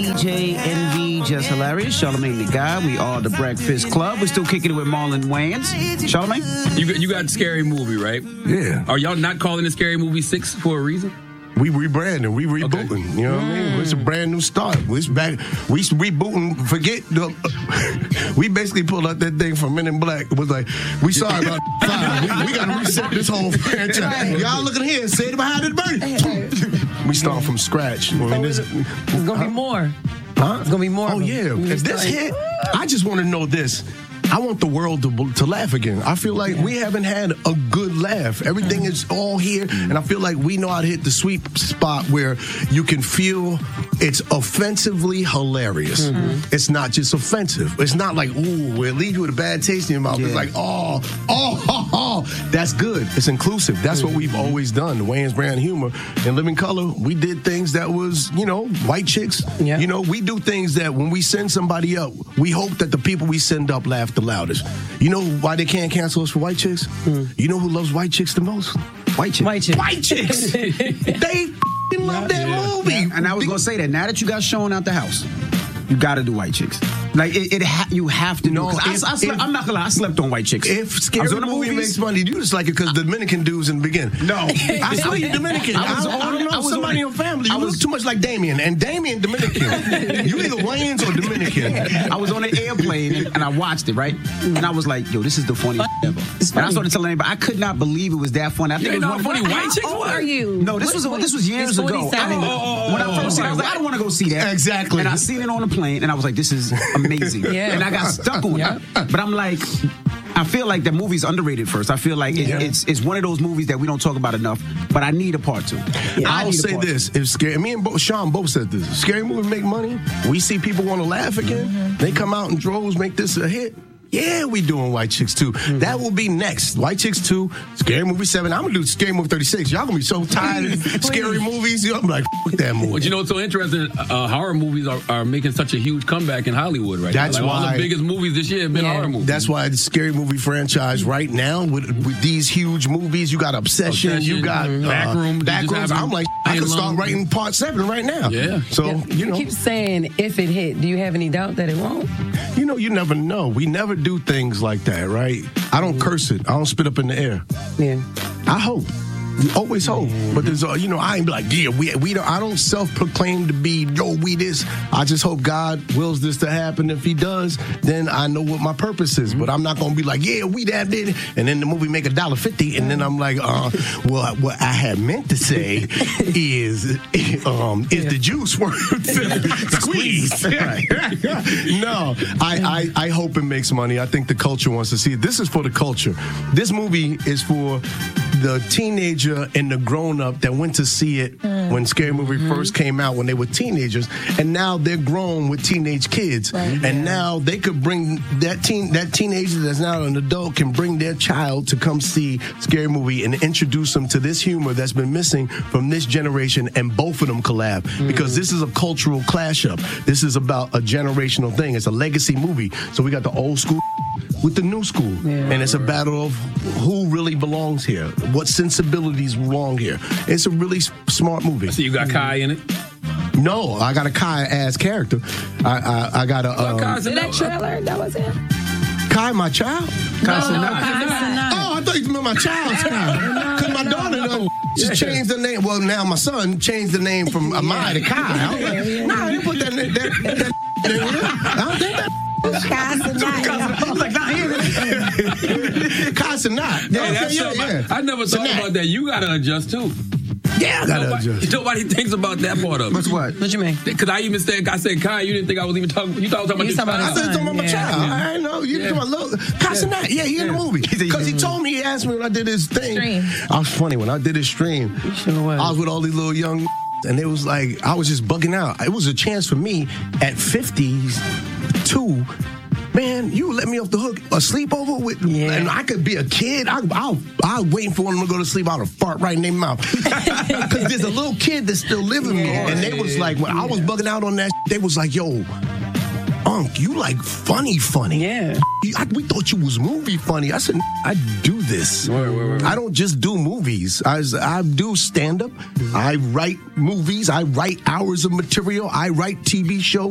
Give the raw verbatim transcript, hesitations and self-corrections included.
D J Envy, Just Hilarious, Charlamagne the Guy. We are the Breakfast Club. We're still kicking it with Marlon Wayans. Charlamagne? You got, you got Scary Movie, right? Yeah. Are y'all not calling it Scary Movie six for a reason? We rebranding, we rebooting. Okay. You know what mm. I mean? It's a brand new start. We back. We rebooting. Forget the. We basically pulled out that thing from Men in Black. It was like we saw about five. We, we got to reset this whole franchise. Right. Y'all looking here? Say it behind it, Bernie. We start from scratch. I mean, this, it's gonna be more. Huh? It's gonna be more. Oh yeah. If this hit, I just want to know this. I want the world to to laugh again. I feel like yeah. we haven't had a good laugh. Everything mm-hmm. is all here, and I feel like we know how to hit the sweet spot where you can feel it's offensively hilarious. Mm-hmm. It's not just offensive. It's not like, ooh, it leaves you with a bad taste in your mouth. Yeah. It's like, oh, oh, oh, oh, that's good. It's inclusive. That's mm-hmm. what we've always done. The Wayans brand humor. In Living Color, we did things that was, you know, white chicks. Yeah. You know, we do things that when we send somebody up, we hope that the people we send up laugh the loudest. You know why they can't cancel us for white chicks? Mm. You know who loves white chicks the most? White chicks. White chicks. White chicks. They f***ing love that yeah. movie. Yeah. And I was going to say that. Now that you got shown out the house, you got to do white chicks. Like, it, it ha- you have to no, know. I, I slept, if, I'm not going to lie. I slept on white chicks. If Scary Movie movies, makes money, you just like it because the Dominican dudes in the beginning. No. I saw you Dominican. I, was I, on, I don't know. I was somebody in your family. You look too much like Damien. And Damien Dominican. You either Wayans or Dominican. I was on an airplane and, and I watched it, right? And I was like, yo, this is the funniest ever. And I started telling everybody, I could not believe it was that funny. I think you it was one funny white chicks. How old are you? No, this was this was years ago. I mean, oh, when I first seen it, I was like, I don't want to go see that. Exactly. And I seen it on the plane, and I was like, this is amazing. Yeah. And I got stuck on it. But I'm like, I feel like the movie's underrated first. I feel like it, yeah. it's it's one of those movies that we don't talk about enough, but I need a part two. Yeah, I'll say this. If Scary, me and Bo, Sean both said this. Scary Movie make money. We see people want to laugh again. Mm-hmm. They come out in droves, make this a hit. Yeah, we doing White Chicks two. Mm-hmm. That will be next. White Chicks two, Scary Movie seven. I'm going to do Scary Movie thirty-six. Y'all going to be so tired of scary movies. I'm like, fuck that movie. But you know what's so interesting? Uh, horror movies are, are making such a huge comeback in Hollywood right That's now. Like, why, all the biggest movies this year have been yeah. horror movies. That's why the Scary Movie franchise right now, with with these huge movies, you got Obsession, Obsession you got mm-hmm. uh, Backroom. Backrooms. I'm like, I can start writing part seven right now. Yeah. So, yeah. you know. You keep saying if it hit. Do you have any doubt that it won't? You know, you never know. We never do things like that, right? I don't curse it. I don't spit up in the air. Yeah. I hope. You always hope. But there's, uh, you know, I ain't be like, yeah, we, we don't, I don't self-proclaim to be, yo, we this. I just hope God wills this to happen. If he does, then I know what my purpose is. But I'm not going to be like, yeah, we that did it. And then the movie make a dollar fifty. And then I'm like, uh, well, what I had meant to say is, um, is yeah. the juice worth squeeze? No, I, I, I hope it makes money. I think the culture wants to see it. This is for the culture. This movie is for the teenager and the grown-up that went to see it mm. when Scary Movie mm-hmm. first came out when they were teenagers, and now they're grown with teenage kids, right. and yeah. now they could bring that teen that teenager that's now an adult can bring their child to come see Scary Movie and introduce them to this humor that's been missing from this generation, and both of them collab mm. because this is a cultural clash up. This is about a generational thing. It's a legacy movie, so we got the old school with the new school, yeah. and it's a battle of who really belongs here, what sensibilities belong here. It's a really s- smart movie. I see you got Kai in it. No, I got a Kai ass character. I I, I got a. Um, Kai's in that trailer? That was it. Kai, my child. Kai no, no, Kai oh, I thought you meant my child's Kai. Because my daughter done just changed the name. Well, now my son changed the name from Amai to Kai. I was like, yeah. Nah, you put that. that, that, that I don't think that. Casanat. Yeah, that's yeah, yeah. I never thought Sanat. about that. You gotta adjust too. Yeah, I gotta nobody, adjust. Nobody thinks about that part of it. What's what? What you mean? Because I even said, I said, Kai, you didn't think I was even talking. You thought I was talking you about talking this. about I said talking about my yeah. child. Yeah. I know you yeah. talking about little Casanat. Yeah, he yeah. in the movie because he told me. He asked me when I did his thing. Stream. I was funny when I did his stream. You sure was. I was with all these little young. And it was like, I was just bugging out. It was a chance for me at fifty-two. Man, you let me off the hook. A sleepover with, yeah. and I could be a kid. I, I'll, I'll waiting for them to go to sleep. I'll fart right in their mouth. Because there's a little kid that's still living yeah. with me. And they was like, when I was bugging out on that, they was like, yo, Unc, you like funny, funny. Yeah. I, we thought you was movie funny. I said, I do this. Wait, wait, wait. I don't just do movies. I, I do stand-up. I write movies. I write hours of material. I write T V shows.